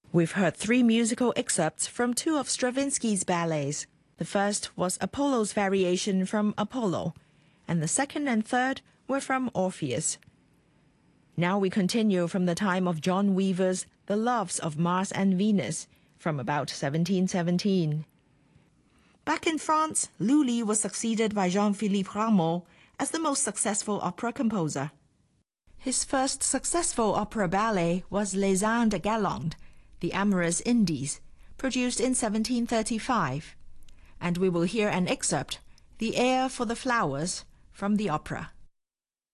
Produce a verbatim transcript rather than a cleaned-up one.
We've heard three musical excerpts from two of Stravinsky's ballets. The first was Apollo's variation from Apollo, and the second and third were from Orpheus. Now we continue from the time of John Weaver's The Loves of Mars and Venus, from about seventeen seventeen. Back in France, Lully was succeeded by Jean-Philippe Rameau as the most successful opera composer. His first successful opera ballet was Les Indes Galantes, The Amorous Indies, produced in seventeen thirty-five, and we will hear an excerpt, The Air for the Flowers, from the opera.